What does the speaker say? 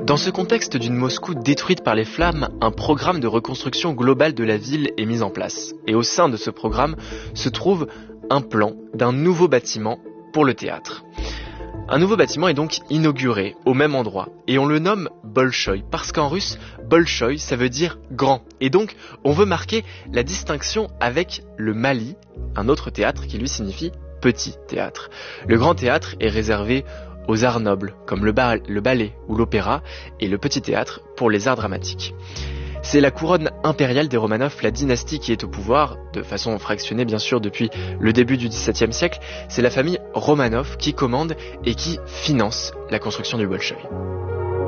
Dans ce contexte d'une Moscou détruite par les flammes, un programme de reconstruction globale de la ville est mis en place. Et au sein de ce programme se trouve un plan d'un nouveau bâtiment pour le théâtre. Un nouveau bâtiment est donc inauguré au même endroit et on le nomme Bolchoï parce qu'en russe, Bolchoï ça veut dire grand et donc on veut marquer la distinction avec le Mali, un autre théâtre qui lui signifie petit théâtre. Le grand théâtre est réservé aux arts nobles comme le ballet ou l'opéra et le petit théâtre pour les arts dramatiques. C'est la couronne impériale des Romanov, la dynastie qui est au pouvoir, de façon fractionnée bien sûr depuis le début du XVIIe siècle. C'est la famille Romanov qui commande et qui finance la construction du Bolchoï.